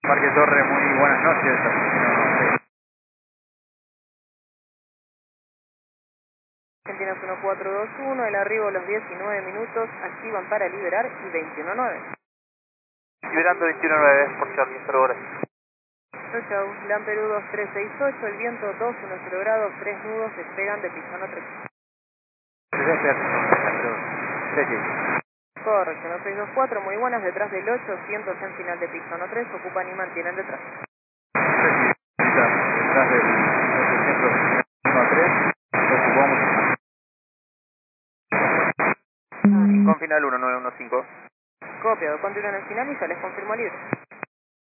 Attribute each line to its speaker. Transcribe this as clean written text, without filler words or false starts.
Speaker 1: Parque Torre, muy buenas noches.
Speaker 2: Argentinas 1421, el arribo a los 19 minutos, activan para liberar y 21.9.
Speaker 1: Liberando 21.9 por Charlie, hasta ahora.
Speaker 2: Chau chau, Lamperú 2368, el viento 210 grados, 3 nudos, despegan de Pisano 3. Correcto, 624, muy buenas, detrás del 8, cientos en final de Pisano 3, ocupan y mantienen detrás.
Speaker 1: Detrás del 803, ocupamos.
Speaker 2: Ah,
Speaker 1: Con final 1915.
Speaker 2: copiado, continúan en final y ya les confirmo libre.